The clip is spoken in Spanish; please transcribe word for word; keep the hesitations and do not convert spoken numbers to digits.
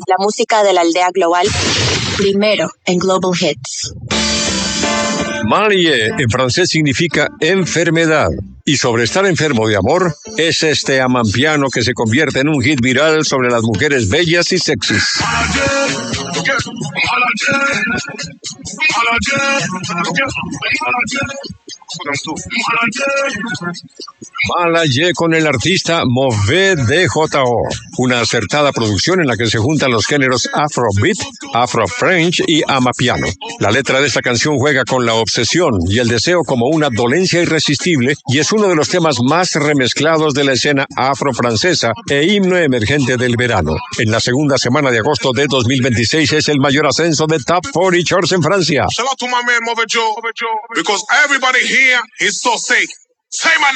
La música de la aldea global, primero en Global Hits. Maladie en francés significa enfermedad. Y sobre estar enfermo de amor, es este amampiano que se convierte en un hit viral sobre las mujeres bellas y sexys. Maladie con el artista Mauvais D J O, una acertada producción en la que se juntan los géneros Afrobeat, Afro-French y amapiano. La letra de esta canción juega con la obsesión y el deseo como una dolencia irresistible y es uno de los temas más remezclados de la escena afro-francesa e himno emergente del verano. En la segunda semana de agosto de dos mil veintiséis es el mayor ascenso de Top cuarenta Charts en Francia. Shout out to my man Mauvais Joe, because everybody here is so sick. Say my name.